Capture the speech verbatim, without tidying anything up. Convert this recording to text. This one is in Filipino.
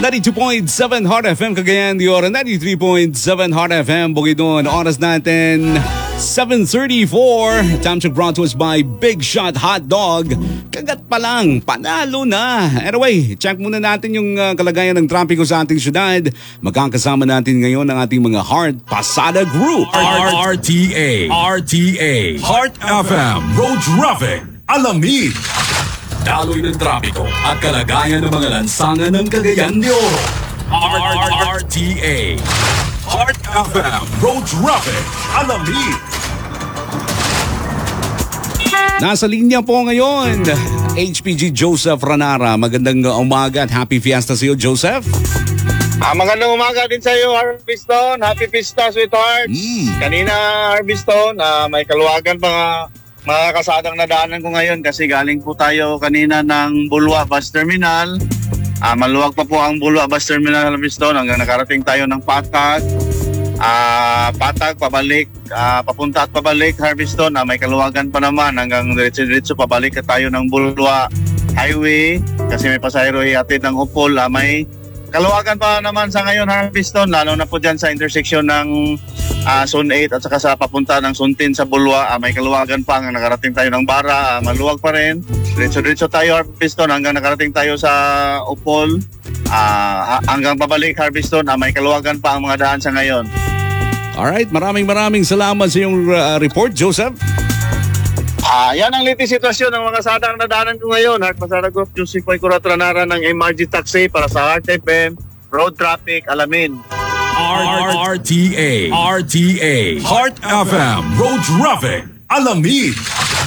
ninety-two point seven Heart F M Cagayan de Oro, ninety-three point seven Heart F M Bukidnon. Oras natin seven thirty-four. Time check brought to us by Big Shot Hot Dog. Kagat pa lang, panalo na. Anyway, check muna natin yung uh, kalagayan ng trapiko sa ating syudad. Magkakasama natin ngayon ang ating mga Heart Pasada Group. R T A R T A Heart F M Road Traffic Alamid. Daloy ng trapiko at kalagayan ng mga lansangan ng Cagayan de Oro. R T A Heart F M Road Traffic Alamid. Nasa linya po ngayon, H P G Joseph Ranara. Magandang umaga at happy fiesta sa iyo, Joseph. Ah, magandang umaga din sa iyo, Harbiston. Happy Fiesta, sweetheart. Mm. Kanina, Harbiston, ah, may kaluwagan pa mga kasadang nadaanan ko ngayon kasi galing po tayo kanina ng Bulwa Bus Terminal. Ah, maluwag pa po ang Bulwa Bus Terminal, Harbiston, hanggang nakarating tayo ng Patag. Ah, Patag, pabalik, ah, papunta at pabalik, Harbiston. Ah, may kaluwagan pa naman hanggang diretso-diretso pabalik at tayo ng Bulwa Highway kasi may pasahero ihatid ng Upol. Ah, may kaluwagan pa naman sa ngayon, Harbiston, lalo na po dyan sa intersection ng uh, Zone eight at saka sa papunta ng Suntin sa Bulwa. Uh, may kaluwagan pa hanggang nakarating tayo ng Bara. Uh, maluwag pa rin. Diretso-diretso tayo, Harbiston, hanggang nakarating tayo sa Upol. Uh, hanggang pabalik, Harbiston, uh, may kaluwagan pa ang mga daan sa ngayon. Alright, maraming maraming salamat sa iyong uh, report, Joseph. Ah, uh, yan ang latest sitwasyon ng mga sadang nadaanan ko ngayon. Heart Pasada Group, Joseph Kurat Ranara ng M R G Taxi para sa Heart F M Road Traffic Alamin. R T A R T A Heart F M Road Traffic Alamid.